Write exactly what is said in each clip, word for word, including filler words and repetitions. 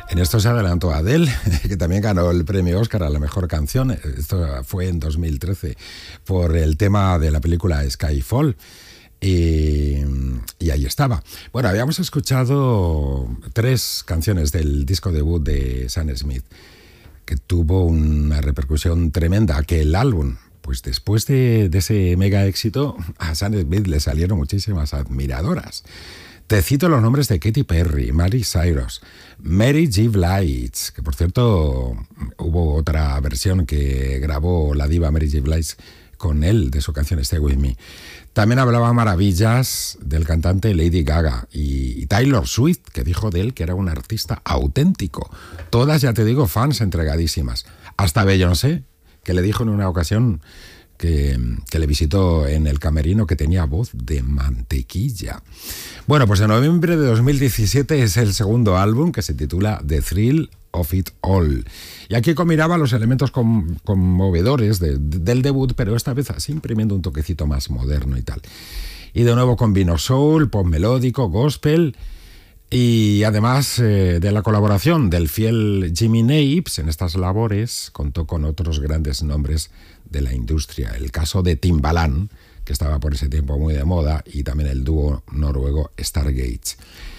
En esto se adelantó Adele, que también ganó el premio Oscar a la mejor canción. Esto fue en dos mil trece por el tema de la película Skyfall. Y, y ahí estaba. Bueno, habíamos escuchado tres canciones del disco debut de Sam Smith, que tuvo una repercusión tremenda, que el álbum, pues después de, de ese mega éxito, a Sam Smith le salieron muchísimas admiradoras. Te cito los nombres de Katy Perry, Miley Cyrus, Mary J. Blige, que por cierto hubo otra versión que grabó la diva Mary J. Blige con él, de su canción Stay With Me. También hablaba maravillas del cantante Lady Gaga y, y Taylor Swift, que dijo de él que era un artista auténtico. Todas, ya te digo, fans entregadísimas. Hasta Beyoncé, que le dijo en una ocasión que, que le visitó en el camerino que tenía voz de mantequilla. Bueno, pues en noviembre de dos mil diecisiete es el segundo álbum, que se titula The Thrill of It All. Y aquí combinaba los elementos con, conmovedores de, de, del debut, pero esta vez así imprimiendo un toquecito más moderno y tal. Y de nuevo combinó soul, pop melódico, gospel, y además eh, de la colaboración del fiel Jimmy Napes en estas labores, contó con otros grandes nombres de la industria. El caso de Timbaland, que estaba por ese tiempo muy de moda, y también el dúo noruego Stargate.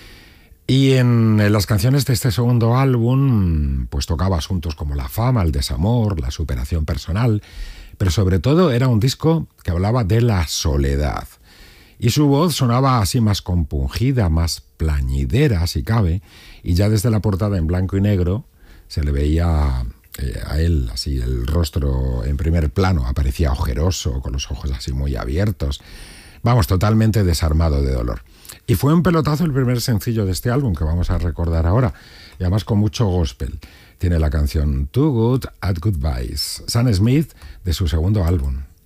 Y en, en las canciones de este segundo álbum, pues tocaba asuntos como la fama, el desamor, la superación personal, pero sobre todo era un disco que hablaba de la soledad. Y su voz sonaba así más compungida, más plañidera, si cabe, y ya desde la portada en blanco y negro se le veía eh, a él así el rostro en primer plano, aparecía ojeroso, con los ojos así muy abiertos, vamos, totalmente desarmado de dolor. Y fue un pelotazo el primer sencillo de este álbum que vamos a recordar ahora, y además con mucho gospel. Tiene la canción Too Good at Goodbyes, Sam Smith, de su segundo álbum.